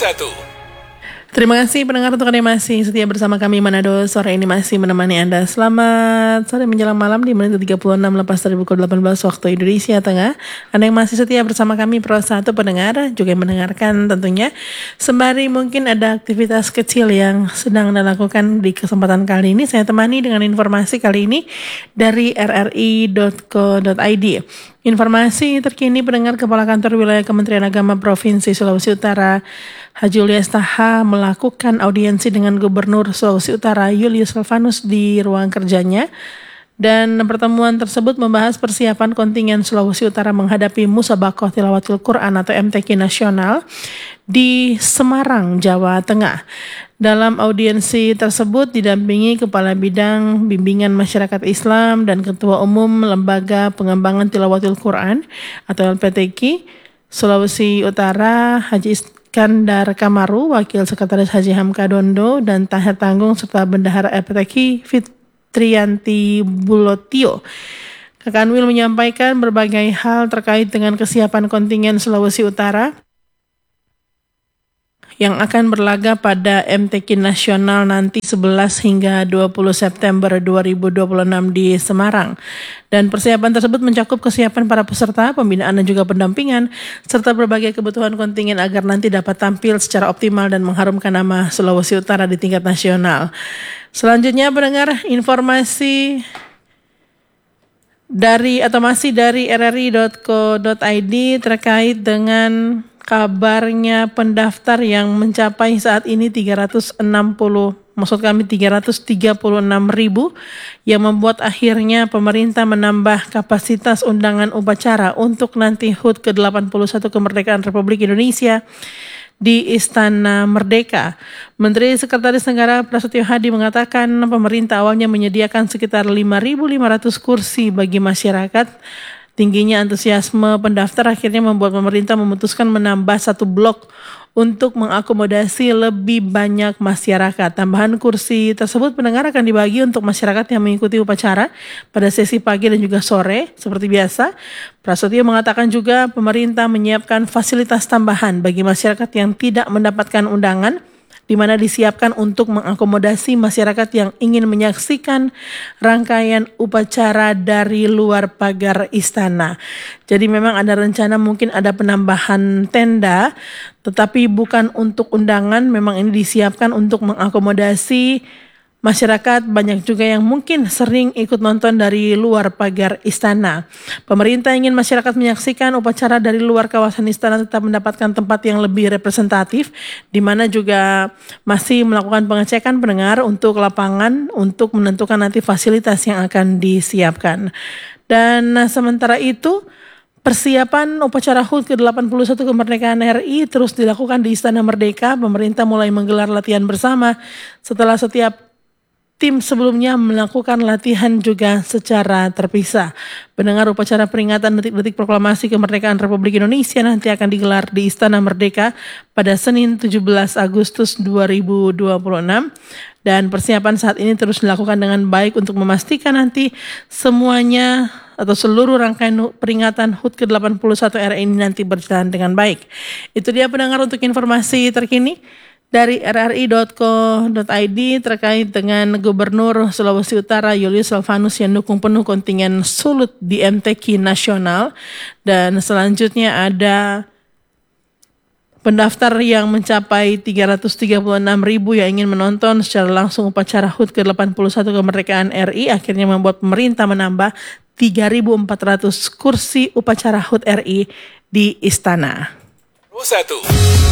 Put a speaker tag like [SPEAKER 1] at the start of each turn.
[SPEAKER 1] 1.
[SPEAKER 2] Terima kasih pendengar untuk Anda masih setia bersama kami Manado. Sore ini masih menemani Anda. Selamat sore menjelang malam di menit 36 lepas dari pukul 18 waktu Indonesia Tengah. Anda yang masih setia bersama kami Pro 1 pendengar juga yang mendengarkan tentunya. Sembari mungkin ada aktivitas kecil yang sedang Anda lakukan di kesempatan kali ini. Saya temani dengan informasi kali ini dari rri.co.id. Informasi terkini pendengar Kepala Kantor Wilayah Kementerian Agama Provinsi Sulawesi Utara Haji Julius Taha melakukan audiensi dengan Gubernur Sulawesi Utara Julius Salvanus di ruang kerjanya. Dan pertemuan tersebut membahas persiapan kontingen Sulawesi Utara menghadapi Musabakoh Tilawatul Quran atau MTQ Nasional di Semarang, Jawa Tengah. Dalam audiensi tersebut didampingi Kepala Bidang Bimbingan Masyarakat Islam dan Ketua Umum Lembaga Pengembangan Tilawatul Quran atau LPTQ Sulawesi Utara Haji Iskandar Kamaru, Wakil Sekretaris Haji Hamka Dondo dan Tahir Tanggung serta Bendahara LPTQ Fitrianti Bulotio. Kakanwil menyampaikan berbagai hal terkait dengan kesiapan kontingen Sulawesi Utara yang akan berlaga pada MTQ Nasional nanti 11 hingga 20 September 2026 di Semarang. Dan persiapan tersebut mencakup kesiapan para peserta, pembinaan dan juga pendampingan, serta berbagai kebutuhan kontingen agar nanti dapat tampil secara optimal dan mengharumkan nama Sulawesi Utara di tingkat nasional. Selanjutnya pendengar informasi masih dari rri.co.id terkait dengan kabarnya pendaftar yang mencapai saat ini 336.000 yang membuat akhirnya pemerintah menambah kapasitas undangan upacara untuk nanti HUT ke-81 kemerdekaan Republik Indonesia di Istana Merdeka. Menteri Sekretaris Negara Prasetyo Hadi mengatakan pemerintah awalnya menyediakan sekitar 5.500 kursi bagi masyarakat. Tingginya antusiasme pendaftar akhirnya membuat pemerintah memutuskan menambah satu blok untuk mengakomodasi lebih banyak masyarakat. Tambahan kursi tersebut pendengar akan dibagi untuk masyarakat yang mengikuti upacara pada sesi pagi dan juga sore seperti biasa. Prasetyo mengatakan juga pemerintah menyiapkan fasilitas tambahan bagi masyarakat yang tidak mendapatkan undangan, di mana disiapkan untuk mengakomodasi masyarakat yang ingin menyaksikan rangkaian upacara dari luar pagar istana. Jadi memang ada rencana mungkin ada penambahan tenda, tetapi bukan untuk undangan, memang ini disiapkan untuk mengakomodasi masyarakat. Banyak juga yang mungkin sering ikut nonton dari luar pagar istana. Pemerintah ingin masyarakat menyaksikan upacara dari luar kawasan istana tetap mendapatkan tempat yang lebih representatif, di mana juga masih melakukan pengecekan pendengar untuk lapangan untuk menentukan nanti fasilitas yang akan disiapkan. Dan sementara itu, persiapan upacara HUT ke-81 kemerdekaan RI terus dilakukan di Istana Merdeka. Pemerintah mulai menggelar latihan bersama setelah setiap tim sebelumnya melakukan latihan juga secara terpisah. Pendengar upacara peringatan detik-detik proklamasi kemerdekaan Republik Indonesia nanti akan digelar di Istana Merdeka pada Senin 17 Agustus 2026. Dan persiapan saat ini terus dilakukan dengan baik untuk memastikan nanti semuanya atau seluruh rangkaian peringatan HUT ke-81 RI ini nanti berjalan dengan baik. Itu dia pendengar untuk informasi terkini dari rri.co.id terkait dengan Gubernur Sulawesi Utara Julius Salvanus yang dukung penuh kontingen Sulut di MTQ Nasional. Dan selanjutnya ada pendaftar yang mencapai 336.000 yang ingin menonton secara langsung upacara HUT ke-81 kemerdekaan RI, akhirnya membuat pemerintah menambah 3.400 kursi upacara HUT RI di Istana.
[SPEAKER 1] 1.